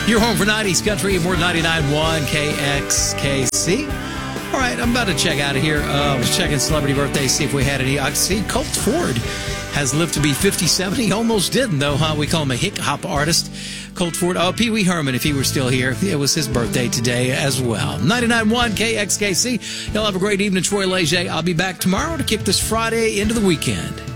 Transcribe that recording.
Your home for 90s country, more 99.1 KXKC. All right, I'm about to check out of here. I was checking celebrity birthdays, see if we had any. I see Colt Ford has lived to be 57. He almost didn't, though, huh? We call him a hip-hop artist. Colt Ford. Oh, Pee Wee Herman, if he were still here. It was his birthday today as well. 99.1 KXKC. Y'all have a great evening. Troy Leger. I'll be back tomorrow to kick this Friday into the weekend.